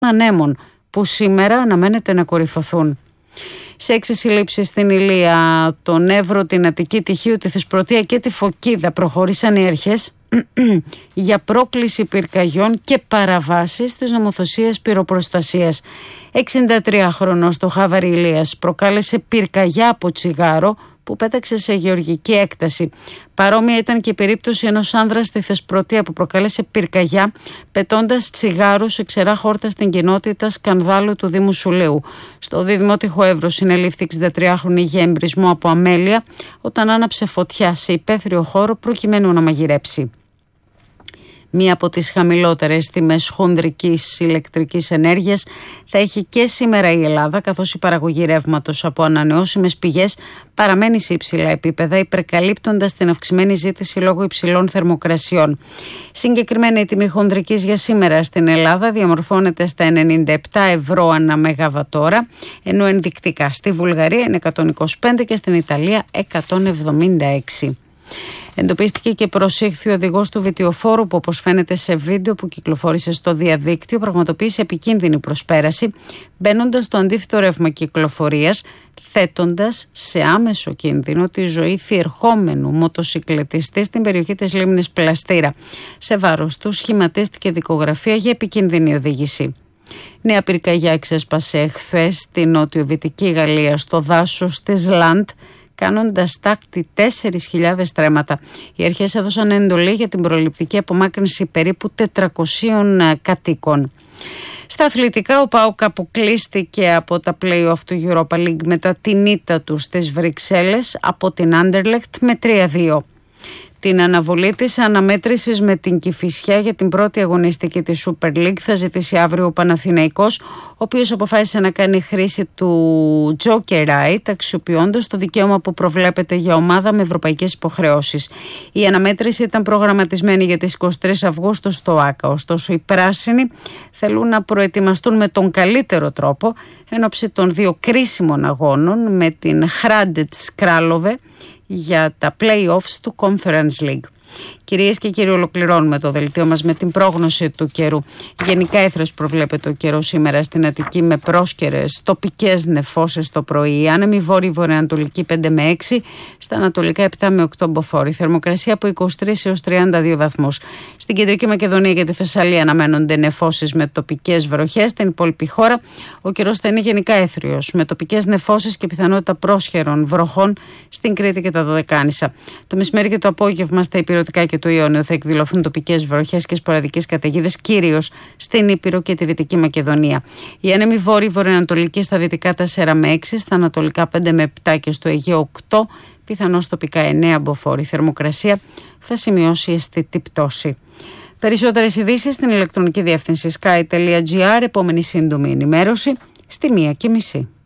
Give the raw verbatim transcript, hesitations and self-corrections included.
ανέμων που σήμερα αναμένεται να κορυφωθούν. Σε έξι συλλήψεις στην Ηλία, τον Εύρο, την Αττική, τη Χίο, τη Θεσπρωτεία και τη Φωκίδα προχωρήσαν οι αρχές για πρόκληση πυρκαγιών και παραβάσεις της νομοθεσίας πυροπροστασίας. εξήντα τρία χρονός το Χάβαρη Ηλίας προκάλεσε πυρκαγιά από τσιγάρο που πέταξε σε γεωργική έκταση. Παρόμοια ήταν και η περίπτωση ενός άνδρα στη Θεσπρωτεία που προκάλεσε πυρκαγιά πετώντας τσιγάρο σε ξερά χόρτα στην κοινότητα Σκανδάλου του Δήμου Σουλείου. Στο Δημότυχο Εύρο συνελήφθη εξήντα τριάχρονη για εμπρισμό από αμέλεια όταν άναψε φωτιά σε υπαίθριο χώρο προκειμένου να μαγειρέψει. Μία από τις χαμηλότερες τιμές χονδρικής ηλεκτρικής ενέργειας θα έχει και σήμερα η Ελλάδα, καθώς η παραγωγή ρεύματος από ανανεώσιμες πηγές παραμένει σε υψηλά επίπεδα, υπερκαλύπτοντας την αυξημένη ζήτηση λόγω υψηλών θερμοκρασιών. Συγκεκριμένα η τιμή χονδρικής για σήμερα στην Ελλάδα διαμορφώνεται στα ενενήντα επτά ευρώ ανά μεγαβατόρα, ενώ ενδεικτικά στη Βουλγαρία είναι εκατόν είκοσι πέντε και στην Ιταλία εκατόν εβδομήντα έξι. Εντοπίστηκε και προσήχθη ο οδηγός του βιτιοφόρου που, όπως φαίνεται σε βίντεο που κυκλοφόρησε στο διαδίκτυο, πραγματοποίησε επικίνδυνη προσπέραση μπαίνοντας στο αντίθετο ρεύμα κυκλοφορίας, θέτοντας σε άμεσο κίνδυνο τη ζωή θιερχόμενου μοτοσυκλετιστή στην περιοχή της λίμνης Πλαστήρα. Σε βάρος του σχηματίστηκε δικογραφία για επικίνδυνη οδήγηση. Νέα πυρκαγιά ξέσπασε χθες στη νότιο-δυτική Γαλλία, στο δάσος της Λαντ, κάνοντας τάκτη τέσσερις χιλιάδες στρέμματα. Οι αρχές έδωσαν εντολή για την προληπτική απομάκρυνση περίπου τετρακοσίων κατοίκων. Στα αθλητικά, ο ΠΑΟΚ αποκλείστηκε από τα play-off του Europa League μετά την ήττα του στις Βρυξέλλες από την Anderlecht με τρία δύο. Την αναβολή της αναμέτρησης με την Κηφισιά για την πρώτη αγωνιστική της Super League θα ζητήσει αύριο ο Παναθηναϊκός, ο οποίος αποφάσισε να κάνει χρήση του Joker Right, αξιοποιώντας το δικαίωμα που προβλέπεται για ομάδα με ευρωπαϊκές υποχρεώσεις. Η αναμέτρηση ήταν προγραμματισμένη για τις εικοστή τρίτη Αυγούστου στο ΆΚΑ, ωστόσο οι πράσινοι θέλουν να προετοιμαστούν με τον καλύτερο τρόπο εν ώψη των δύο κρίσιμων αγώνων με την Hrádec Králové για τα play-offs του Conference League. Κυρίες και κύριοι, ολοκληρώνουμε το δελτίο μας με την πρόγνωση του καιρού. Γενικά έθρος προβλέπεται ο καιρός σήμερα στην Αττική με πρόσκαιρες τοπικές νεφώσεις το πρωί. Άνεμη βόρειο-βορειοανατολική πέντε με έξι, στα ανατολικά επτά με οκτώ μποφόρ. Θερμοκρασία από είκοσι τρεις έως τριάντα δύο βαθμούς. Στην Κεντρική Μακεδονία και τη Θεσσαλία αναμένονται νεφώσεις με τοπικές βροχές. Στην υπόλοιπη χώρα ο καιρός θα είναι γενικά έθριος με τοπικές νεφώσεις και πιθανότητα πρόσχερων βροχών στην Κρήτη και τα Δωδεκάνησα. Το μεσημέρι και το απόγευμα στα Ηπειρωτικά και του Ιόνιο θα εκδηλωθούν τοπικές βροχές και σποραδικές καταιγίδες, κυρίως στην Ήπειρο και τη Δυτική Μακεδονία. Η άνεμη βόρειο-βορειοανατολική στα δυτικά τέσσερα με έξι, στα ανατολικά πέντε με επτά και στο Αιγαίο οκτώ, πιθανώς τοπικά εννέα μποφόρ. Η θερμοκρασία θα σημειώσει αισθητή πτώση. Περισσότερες ειδήσεις στην ηλεκτρονική διεύθυνση sky τελεία gr, επόμενη σύντομη ενημέρωση στη μία και μισή.